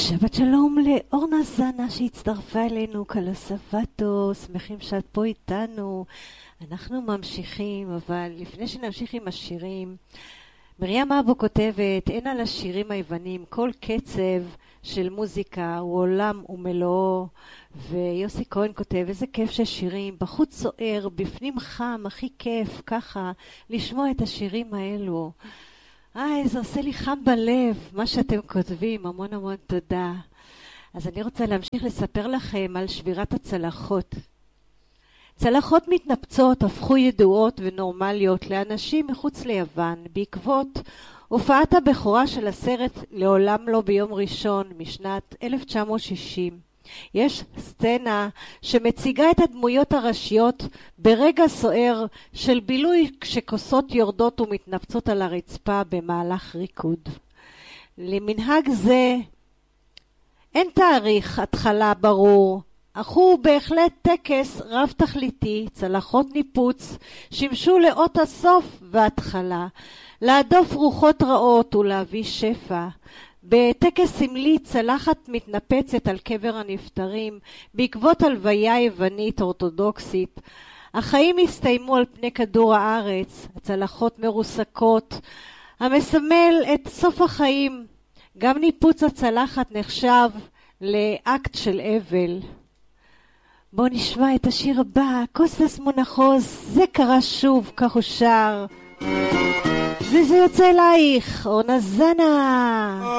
שבת שלום לאורנה זנה שהצטרפה אלינו, קלוסבטו, שמחים שאת פה איתנו. אנחנו ממשיכים, אבל לפני שנמשיך עם השירים, מרים אבו כותבת, אין על השירים היוונים כל קצב של מוזיקה הוא עולם ומלואו. ויוסי כהן כותב, איזה כיף ששירים, בחוץ סוער, בפנים חם, הכי כיף ככה לשמוע את השירים האלו. זה עושה לי חם בלב, מה שאתם כותבים, המון המון תודה. אז אני רוצה להמשיך לספר לכם על שבירת הצלחות. צלחות מתנפצות הפכו ידועות ונורמליות לאנשים מחוץ ליוון, בעקבות הופעת הבכורה של הסרט לעולם לא ביום ראשון משנת 1960. יש סצנה שמציגה את הדמויות הראשיות ברגע סוער של בילוי כשכוסות יורדות ומתנפצות על הרצפה במהלך ריקוד. למנהג זה אין תאריך התחלה ברור, אך הוא בהחלט טקס רב תכליתי. צלחות ניפוץ שימשו לאות הסוף וההתחלה, להדוף רוחות רעות ולהביא שפע. בטקס סמלי צלחת מתנפצת על קבר הנפטרים בעקבות הלוויה יוונית אורתודוקסית. החיים הסתיימו על פני כדור הארץ, הצלחות מרוסקות, המסמל את סוף החיים. גם ניפוץ הצלחת נחשב לאקט של אבל. בואו נשמע את השיר הבא, קוסטס מונחוס, זה קרה שוב, כך הוא שר. וזה יוצא אלייך, אורנה זנה.